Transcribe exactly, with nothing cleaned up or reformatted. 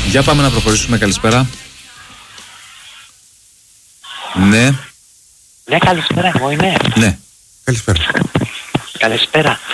Για πάμε να προχωρήσουμε. Καλησπέρα. Ναι. Ναι, καλησπέρα, εγώ είμαι. Ναι. Καλησπέρα. Καλησπέρα.